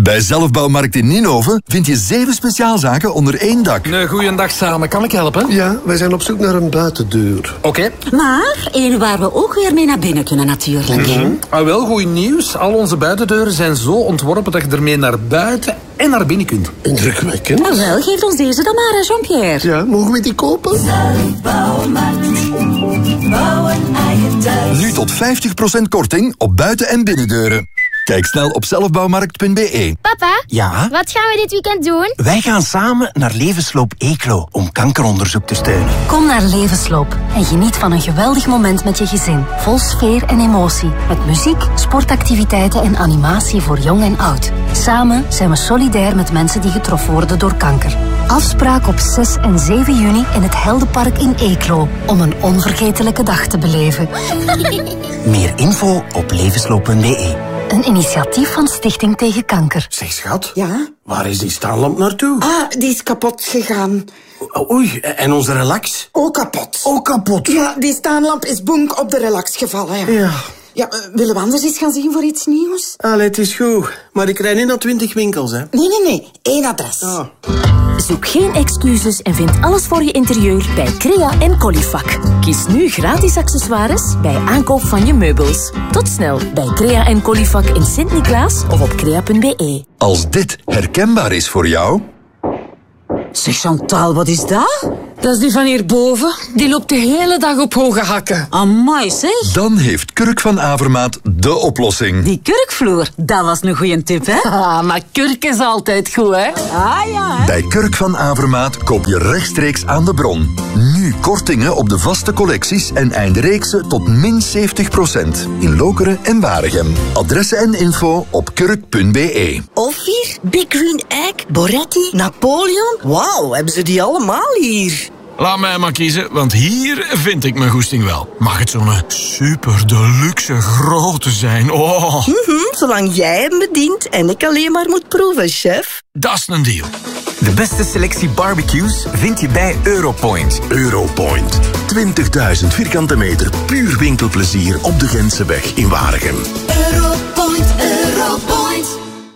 Bij Zelfbouwmarkt in Ninove vind je 7 speciaalzaken onder één dak. Een goeiedag samen. Kan ik helpen? Ja, wij zijn op zoek naar een buitendeur. Oké. Maar één waar we ook weer mee naar binnen kunnen natuurlijk. Wel, goed nieuws. Al onze buitendeuren zijn zo ontworpen dat je ermee naar buiten en naar binnen kunt. Indrukwekkend. Nou wel, geef ons deze dan maar, hè, Jean-Pierre. Ja, mogen we die kopen? Zelfbouwmarkt. Bouw een eigen thuis. Nu tot 50% korting op buiten- en binnendeuren. Kijk snel op zelfbouwmarkt.be. Papa, Ja? wat gaan we dit weekend doen? Wij gaan samen naar Levensloop Eeklo om kankeronderzoek te steunen. Kom naar Levensloop en geniet van een geweldig moment met je gezin. Vol sfeer en emotie. Met muziek, sportactiviteiten en animatie voor jong en oud. Samen zijn we solidair met mensen die getroffen worden door kanker. Afspraak op 6 en 7 juni in het Heldenpark in Eeklo. Om een onvergetelijke dag te beleven. Meer info op levensloop.be. Een initiatief van Stichting Tegen Kanker. Zeg, schat. Ja? Waar is die staanlamp naartoe? Ah, die is kapot gegaan. Oei, en onze relax? Ook kapot. Ook kapot. Ja, die staanlamp is bonk op de relax gevallen. Ja. Ja, willen we anders eens gaan zien voor iets nieuws? Allee, het is goed. Maar ik rij niet naar 20 winkels, hè. Nee. 1 adres. Ah. Zoek geen excuses en vind alles voor je interieur bij Crea en Colifac. Kies nu gratis accessoires bij aankoop van je meubels. Tot snel bij Crea en Colifac in Sint-Niklaas of op crea.be. Als dit herkenbaar is voor jou... Zeg Chantal, wat is dat? Dat is die van hierboven. Die loopt de hele dag op hoge hakken. Amai, zeg. Dan heeft Kurk van Avermaat de oplossing. Die kurkvloer, dat was een goeie tip, hè? Maar kurk is altijd goed, hè? Ah ja, hè? Bij Kurk van Avermaat koop je rechtstreeks aan de bron. Nu kortingen op de vaste collecties en eindreeksen tot min 70%. In Lokeren en Waregem. Adressen en info op kurk.be. Ophir, Big Green Egg, Boretti, Napoleon. Wauw, hebben ze die allemaal hier? Laat mij maar kiezen, want hier vind ik mijn goesting wel. Mag het zo'n super deluxe grote zijn? Oh, Zolang jij hem bedient en ik alleen maar moet proeven, chef. dat is een deal. De beste selectie barbecues vind je bij Europoint. Europoint. 20.000 vierkante meter puur winkelplezier op de Gentseweg in Waregem. Europoint, Europoint.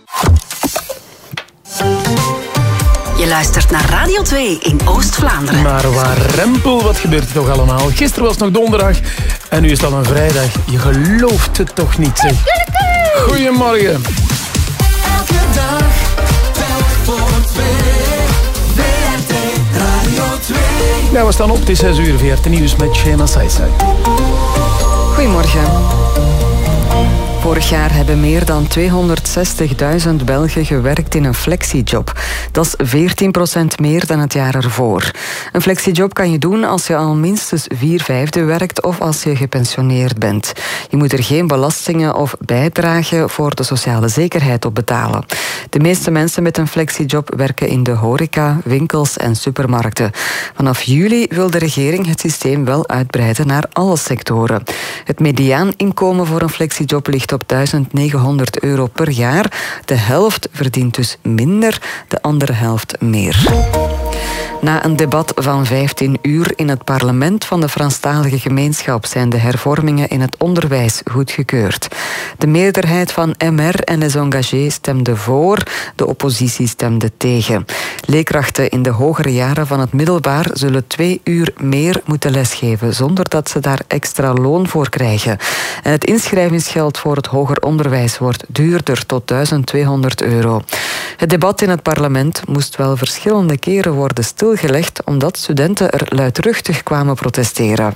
Je luistert naar Radio 2 in Oost-Vlaanderen. Maar waar rempel, wat gebeurt er toch allemaal? Gisteren was het nog donderdag en nu is het al een vrijdag. Je gelooft het toch niet, zeg. Goedemorgen. Elke dag, telk voor 2. VRT Radio 2. Ja, we staan op, het is 6 uur. VRT Nieuws met Shema Saisai. Goedemorgen. Vorig jaar hebben meer dan 260.000 Belgen gewerkt in een flexiejob. Dat is 14% meer dan het jaar ervoor. Een flexiejob kan je doen als je al minstens 4/5 werkt of als je gepensioneerd bent. Je moet er geen belastingen of bijdragen voor de sociale zekerheid op betalen. De meeste mensen met een flexiejob werken in de horeca, winkels en supermarkten. Vanaf juli wil de regering het systeem wel uitbreiden naar alle sectoren. Het mediaaninkomen voor een flexiejob ligt op €1.900 per jaar. De helft verdient dus minder, de andere helft meer. Na een debat van 15 uur in het parlement van de Franstalige gemeenschap zijn de hervormingen in het onderwijs goedgekeurd. De meerderheid van MR en Les Engagés stemde voor, de oppositie stemde tegen. Leerkrachten in de hogere jaren van het middelbaar zullen 2 uur meer moeten lesgeven, zonder dat ze daar extra loon voor krijgen. En het inschrijvingsgeld voor het hoger onderwijs wordt duurder, tot €1.200. Het debat in het parlement moest wel verschillende keren worden stilgelegd, omdat studenten er luidruchtig kwamen protesteren.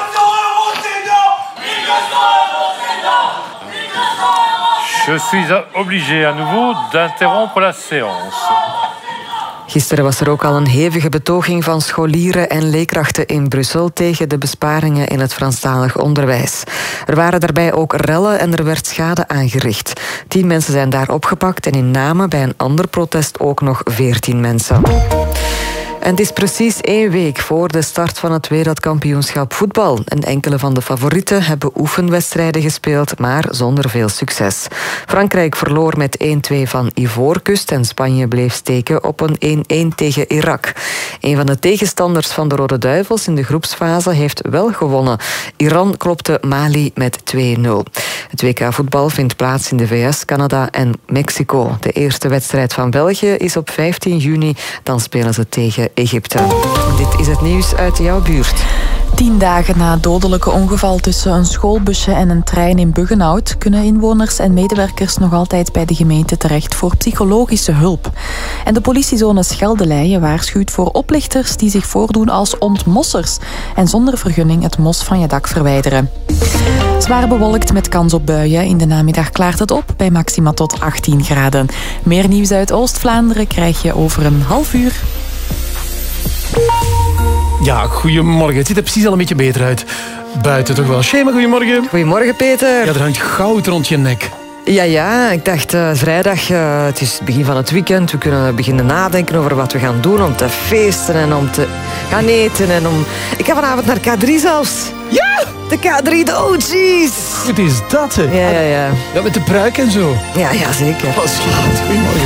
Je suis obligé à nouveau d'interrompre la séance. Gisteren was er ook al een hevige betoging van scholieren en leerkrachten in Brussel tegen de besparingen in het Franstalig onderwijs. Er waren daarbij ook rellen en er werd schade aangericht. 10 mensen zijn daar opgepakt en in Namen bij een ander protest ook nog 14 mensen. En het is precies 1 week voor de start van het wereldkampioenschap voetbal. En enkele van de favorieten hebben oefenwedstrijden gespeeld, maar zonder veel succes. Frankrijk verloor met 1-2 van Ivoorkust en Spanje bleef steken op een 1-1 tegen Irak. Een van de tegenstanders van de Rode Duivels in de groepsfase heeft wel gewonnen. Iran klopte Mali met 2-0. Het WK-voetbal vindt plaats in de VS, Canada en Mexico. De eerste wedstrijd van België is op 15 juni. Dan spelen ze tegen Egypte. Dit is het nieuws uit jouw buurt. 10 dagen na het dodelijke ongeval tussen een schoolbusje en een trein in Buggenhout kunnen inwoners en medewerkers nog altijd bij de gemeente terecht voor psychologische hulp. En de politiezone Scheldeleien waarschuwt voor oplichters die zich voordoen als ontmossers en zonder vergunning het mos van je dak verwijderen. Zwaar bewolkt met kans op buien. In de namiddag klaart het op bij maxima tot 18 graden. Meer nieuws uit Oost-Vlaanderen krijg je over een half uur. Ja, goedemorgen. Het ziet er precies al een beetje beter uit. Buiten toch wel. Shema, goedemorgen. Goedemorgen, Peter. Ja, er hangt goud rond je nek. Ja, ik dacht vrijdag, het is het begin van het weekend. We kunnen beginnen nadenken over wat we gaan doen om te feesten en om te gaan eten. Ik ga vanavond naar K3 zelfs. Ja! De K3, de OG's. Goed is dat, hè? Ja. Ja, met de pruik en zo. Ja, zeker. Wat schitterend. Goedemorgen.